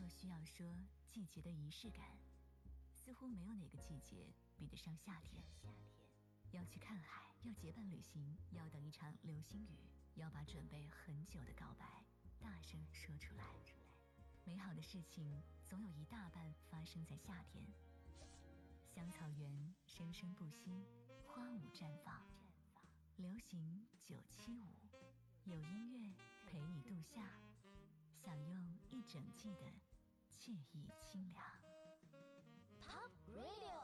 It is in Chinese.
若需要说季节的仪式感，似乎没有哪个季节比得上夏天。要去看海，要结伴旅行，要等一场流星雨，要把准备很久的告白大声说出来。美好的事情总有一大半发生在夏天。香草园生生不息，花舞绽放。流行975，有音乐陪你度夏，享用一整季的惬意清凉。 Pop Radio。